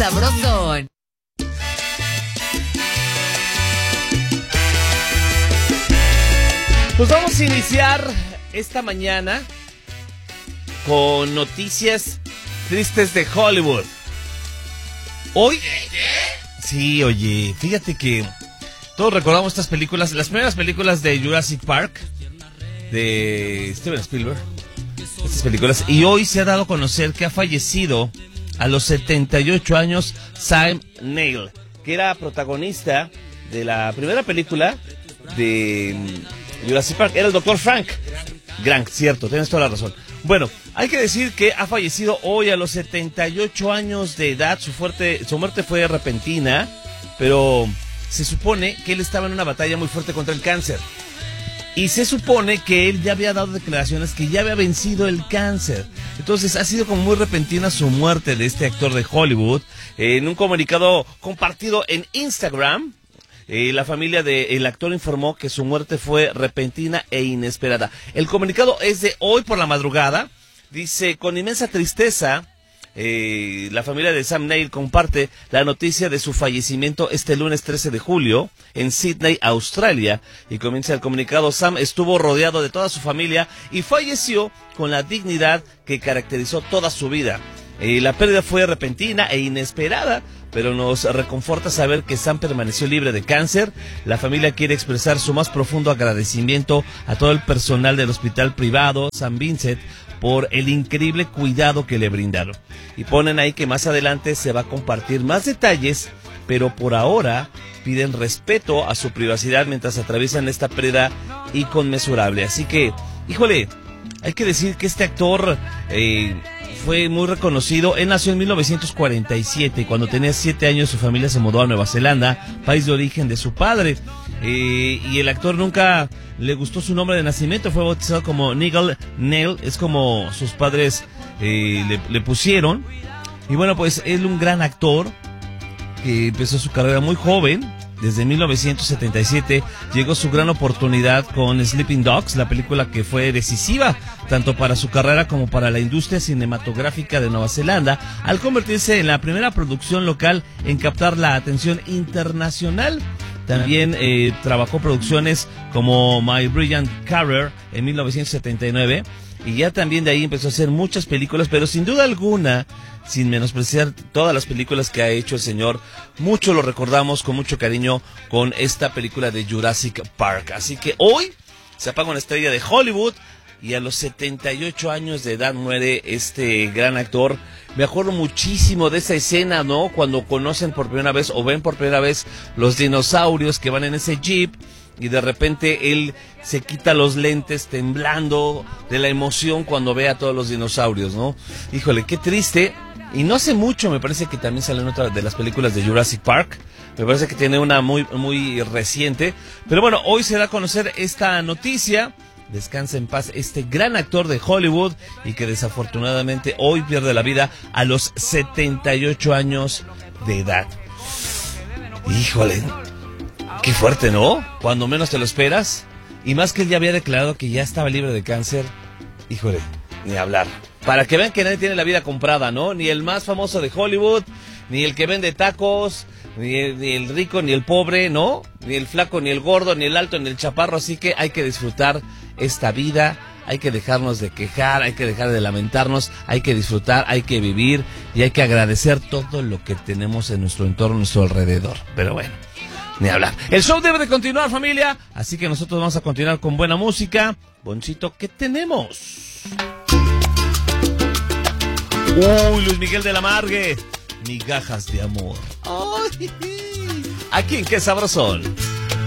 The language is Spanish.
sabrosón. Pues vamos a iniciar esta mañana con noticias tristes de Hollywood. Hoy... Sí, oye, fíjate que todos recordamos estas películas, las primeras películas de Jurassic Park, de Steven Spielberg, estas películas, y hoy se ha dado a conocer que ha fallecido a los 78 años Sam Neill, que era protagonista de la primera película de Jurassic Park, era el Dr. Frank Grant, cierto, tienes toda la razón. Bueno, hay que decir que ha fallecido hoy a los 78 años de edad. Su muerte fue repentina, pero se supone que él estaba en una batalla muy fuerte contra el cáncer. Y se supone que él ya había dado declaraciones que ya había vencido el cáncer. Entonces ha sido como muy repentina su muerte de este actor de Hollywood. En un comunicado compartido en Instagram, la familia del actor informó que su muerte fue repentina e inesperada. El comunicado es de hoy por la madrugada. Dice, con inmensa tristeza, la familia de Sam Neill comparte la noticia de su fallecimiento este lunes 13 de julio en Sydney, Australia. Y comienza el comunicado: Sam estuvo rodeado de toda su familia y falleció con la dignidad que caracterizó toda su vida. La pérdida fue repentina e inesperada, pero nos reconforta saber que Sam permaneció libre de cáncer. La familia quiere expresar su más profundo agradecimiento a todo el personal del hospital privado St. Vincent por el increíble cuidado que le brindaron. Y ponen ahí que más adelante se va a compartir más detalles, pero por ahora piden respeto a su privacidad mientras atraviesan esta pérdida inconmensurable. Así que, híjole, hay que decir que este actor fue muy reconocido. Él nació en 1947 y cuando tenía 7 años su familia se mudó a Nueva Zelanda, país de origen de su padre. Y el actor nunca le gustó su nombre de nacimiento, fue bautizado como Nigel Neill, es como sus padres le pusieron. Y bueno, pues él un gran actor que empezó su carrera muy joven. Desde 1977 llegó su gran oportunidad con Sleeping Dogs, la película que fue decisiva tanto para su carrera como para la industria cinematográfica de Nueva Zelanda, al convertirse en la primera producción local en captar la atención internacional. También trabajó producciones como My Brilliant Career en 1979 y ya también de ahí empezó a hacer muchas películas, pero sin duda alguna, sin menospreciar todas las películas que ha hecho el señor, mucho lo recordamos con mucho cariño con esta película de Jurassic Park. Así que hoy se apaga una estrella de Hollywood y a los 78 años de edad muere este gran actor. Me acuerdo muchísimo de esa escena, ¿no? Cuando conocen por primera vez o ven por primera vez los dinosaurios que van en ese jeep y de repente él se quita los lentes temblando de la emoción cuando ve a todos los dinosaurios, ¿no? Híjole, qué triste. Y no hace mucho, me parece que también salió en otra de las películas de Jurassic Park. Me parece que tiene una muy reciente. Pero bueno, hoy se da a conocer esta noticia. Descansa en paz este gran actor de Hollywood y que desafortunadamente hoy pierde la vida a los 78 años de edad. Híjole, qué fuerte, ¿no? Cuando menos te lo esperas. Y más que él ya había declarado que ya estaba libre de cáncer. Híjole, ni hablar. Para que vean que nadie tiene la vida comprada, ¿no? Ni el más famoso de Hollywood, ni el que vende tacos, ni el rico, ni el pobre, ¿no? Ni el flaco, ni el gordo, ni el alto, ni el chaparro. Así que hay que disfrutar esta vida, hay que dejarnos de quejar, hay que dejar de lamentarnos, hay que disfrutar, hay que vivir y hay que agradecer todo lo que tenemos en nuestro entorno, en nuestro alrededor. Pero bueno, ni hablar. El show debe de continuar, familia, así que nosotros vamos a continuar con buena música. Bonchito, ¿qué tenemos? Luis Miguel de la Margue, migajas de amor. Ay, aquí en Qué Sabrosón.